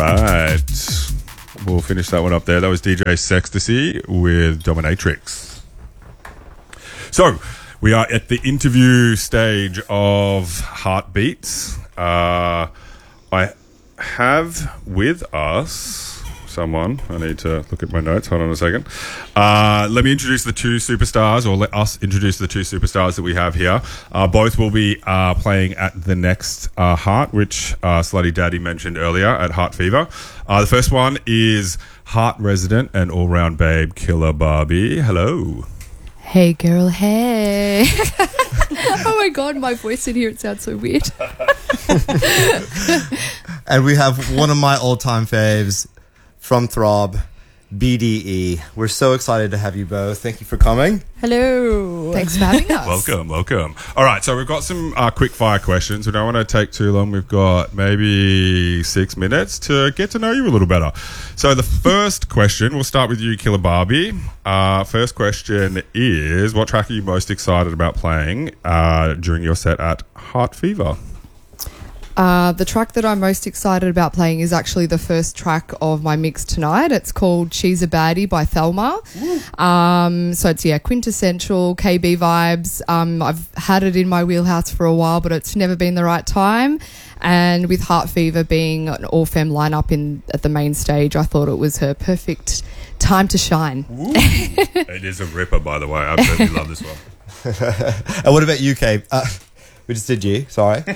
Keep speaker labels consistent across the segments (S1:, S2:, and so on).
S1: right. We'll finish that one up there. That was DJ Sextasy with Dominatrix. So, we are at the interview stage of Heartbeats. I have with us someone. I need to look at my notes. Hold on a second. Let me introduce the two superstars, or let us introduce the two superstars that we have here. Both will be playing at the next Heart, which Slutty Daddy mentioned earlier at Heart Fever. The first one is Heart resident and all-round babe, Killer Barbie. Hello.
S2: Hey girl, hey. Oh my god, my voice in here, it sounds so weird.
S3: And we have one of my all-time faves from Throb, BDE. We're so excited to have you both. Thank you for coming.
S2: Hello. Thanks for having us.
S1: Welcome. All right, so we've got some quick fire questions. We don't want to take too long. We've got maybe 6 minutes to get to know you a little better. So the first question, we'll start with you, Killer Barbie. First question is, what track are you most excited about playing during your set at Heart Fever?
S2: The track that I'm most excited about playing is actually the first track of my mix tonight. It's called She's a Baddie by Thelma. So it's, quintessential KB vibes. I've had it in my wheelhouse for a while, but it's never been the right time. And with Heart Fever being an all-femme lineup at the main stage, I thought it was her perfect time to shine.
S1: It is a ripper, by the way. I absolutely love this one.
S3: And what about you, Kate? We just did you. Sorry. What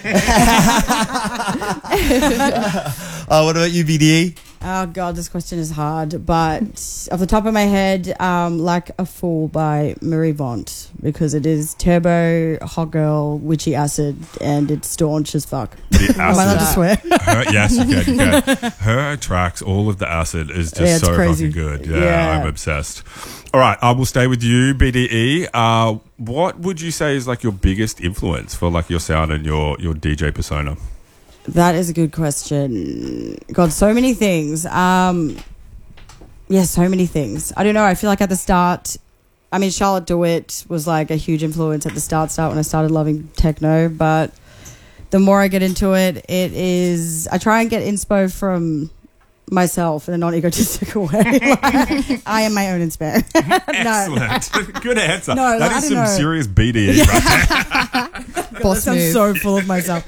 S3: about you, BDE?
S4: Oh, God, this question is hard. But off the top of my head, Like a Fool by Marie Vont, because it is turbo, hot girl, witchy acid, and it's staunch as fuck. Am I allowed to swear?
S1: Yes, you can. Her tracks, all of the acid is just so
S4: crazy.
S1: fucking good. Yeah, I'm obsessed. All right, I will stay with you, BDE. What would you say is like your biggest influence for like your sound and your DJ persona?
S4: That is a good question. God, so many things. So many things. I don't know. I feel like at the start, Charlotte DeWitt was like a huge influence at the start when I started loving techno. But the more I get into it, I try and get inspo from myself in a non-egotistical way. Like, I am my own inspo.
S1: Excellent. Good answer.
S4: No,
S1: that is some serious BDE right there.
S4: Boss move. I'm so full of myself.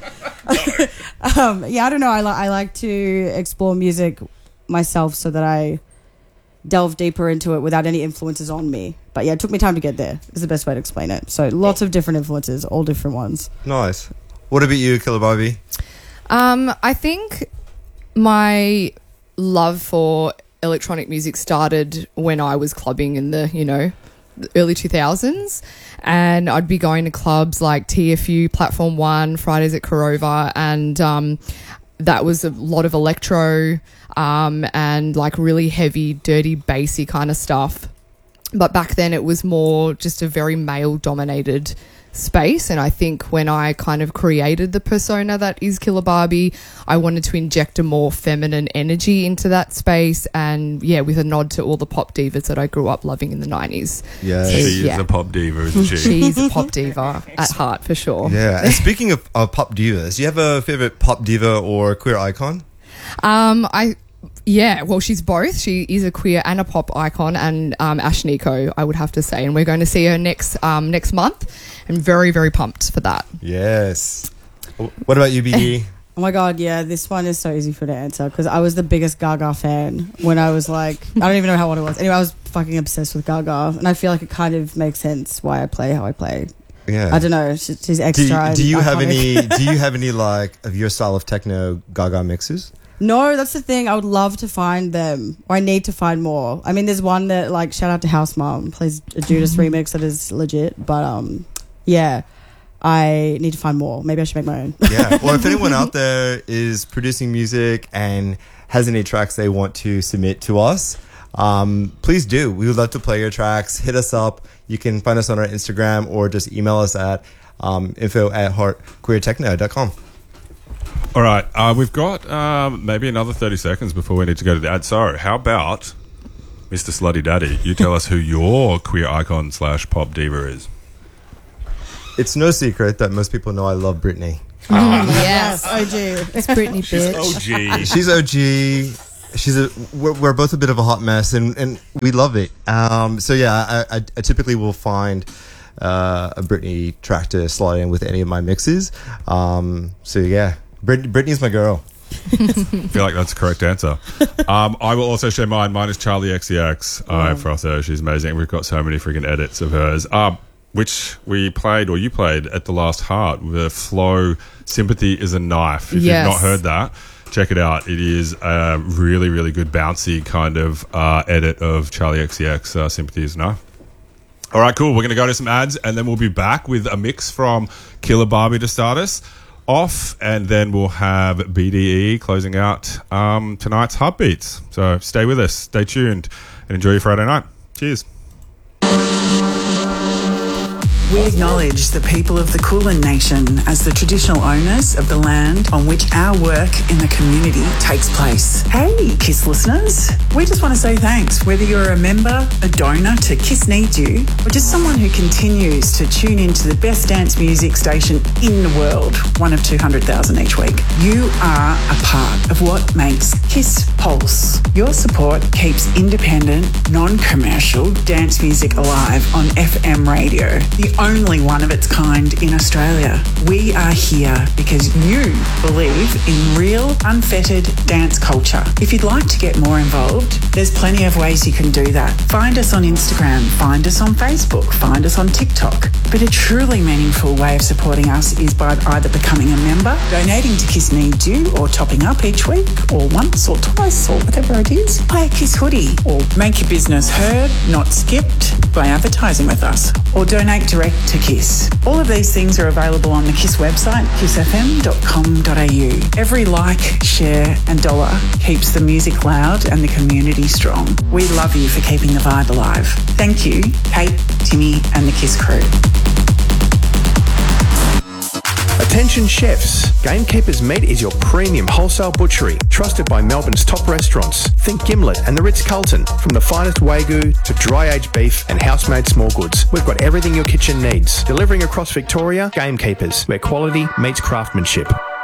S4: I don't know. I like to explore music myself so that I delve deeper into it without any influences on me. But yeah, it took me time to get there is the best way to explain it. So lots of different influences, all different ones.
S3: Nice. What about you, Killer Barbie?
S2: I think my love for electronic music started when I was clubbing in the, early 2000s, and I'd be going to clubs like TFU, Platform 1, Fridays at Korova, and that was a lot of electro and like really heavy, dirty, bassy kind of stuff. But back then it was more just a very male-dominated space, and I think when I kind of created the persona that is Killer Barbie, I wanted to inject a more feminine energy into that space, and with a nod to all the pop divas that I grew up loving in the 90s.
S3: Yeah,
S1: so she is a pop diva, isn't she?
S2: She's a pop diva at heart, for sure.
S3: Yeah, and speaking of pop divas, do you have a favorite pop diva or queer icon?
S2: She's both. She is a queer and a pop icon, and Ashniko, I would have to say. And we're going to see her next month. I'm very, very pumped for that.
S3: Yes. What about you, BD?
S4: Oh my God, yeah, this one is so easy for to answer because I was the biggest Gaga fan when I was like, I don't even know how old it was. Anyway, I was fucking obsessed with Gaga, and I feel like it kind of makes sense why I play how I play.
S3: Yeah.
S4: I don't know. She's extra.
S3: Do you have any like of your style of techno Gaga mixes?
S4: No, that's the thing. I would love to find them. Or I need to find more. There's one that, like, shout out to House Mom, plays a Judas remix that is legit. But, I need to find more. Maybe I should make my own.
S3: Yeah. Well, if anyone out there is producing music and has any tracks they want to submit to us, please do. We would love to play your tracks. Hit us up. You can find us on our Instagram or just email us at info@heartqueertechno.com.
S1: All right, we've got maybe another 30 seconds before we need to go to the ad. So how about Mr. Slutty Daddy, you tell us who your queer icon / pop diva is.
S3: It's no secret that most people know I love Britney.
S2: Yes.
S4: OG.
S2: It's Britney, bitch.
S1: OG.
S3: She's OG. We're both a bit of a hot mess, and we love it. So yeah, I typically will find a Britney track to slot in with any of my mixes. So yeah, Britney's my girl.
S1: I feel like that's the correct answer. I will also share mine. Mine is Charlie XCX. For us, she's amazing. We've got so many freaking edits of hers. Which we played, or you played, at the last Heart. The Flow Sympathy is a Knife. If
S2: Yes.
S1: you've not heard that, check it out. It is a really, really good bouncy kind of edit of Charlie XCX, Sympathy is a Knife. All right, cool. We're going to go to some ads, and then we'll be back with a mix from Killer Barbie to start us off, and then we'll have BDE closing out tonight's Heartbeats. So stay with us, stay tuned, and enjoy your Friday night. Cheers.
S5: We acknowledge the people of the Kulin Nation as the traditional owners of the land on which our work in the community takes place. Hey, KISS listeners. We just want to say thanks, whether you're a member, a donor to KISS Needs You, or just someone who continues to tune into the best dance music station in the world, one of 200,000 each week. You are a part of what makes KISS Pulse. Your support keeps independent, non-commercial dance music alive on FM radio, the only one of its kind in Australia. We are here because you believe in real, unfettered dance culture. If you'd like to get more involved, there's plenty of ways you can do that. Find us on Instagram, find us on Facebook, find us on TikTok. But a truly meaningful way of supporting us is by either becoming a member, donating to KISS Needs You, or topping up each week, or once or twice, or whatever it is. Buy a KISS hoodie, or make your business heard, not skipped, by advertising with us, or donate direct to KISS. All of these things are available on the KISS website, kissfm.com.au. Every like, share and dollar keeps the music loud and the community strong. We love you for keeping the vibe alive. Thank you, Kate, Timmy and the KISS crew.
S6: Attention chefs, Gamekeeper's Meat is your premium wholesale butchery, trusted by Melbourne's top restaurants. Think Gimlet and the Ritz-Carlton. From the finest Wagyu to dry-aged beef and house-made small goods, we've got everything your kitchen needs. Delivering across Victoria, Gamekeepers, where quality meets craftsmanship.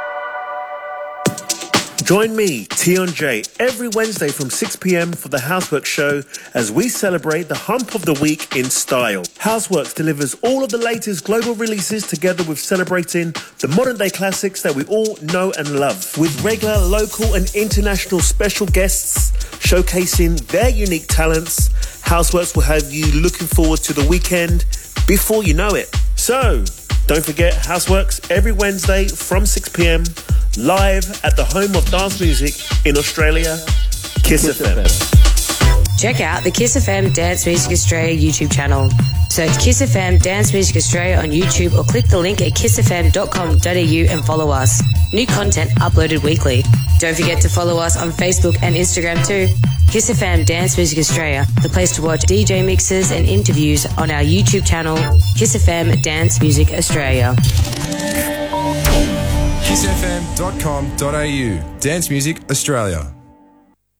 S7: Join me, Tion J, every Wednesday from 6 p.m. for the Housework Show as we celebrate the hump of the week in style. Houseworks delivers all of the latest global releases together with celebrating the modern day classics that we all know and love. With regular, local and international special guests showcasing their unique talents, Houseworks will have you looking forward to the weekend before you know it. So, don't forget Houseworks every Wednesday from 6 p.m. live at the home of dance music in Australia, KISS FM.
S8: Check out the KISS FM Dance Music Australia YouTube channel. Search KISS FM Dance Music Australia on YouTube or click the link at kissfm.com.au and follow us. New content uploaded weekly. Don't forget to follow us on Facebook and Instagram too. KISS FM Dance Music Australia, the place to watch DJ mixes and interviews on our YouTube channel, KISS FM Dance Music Australia.
S9: kissfm.com.au Dance Music Australia.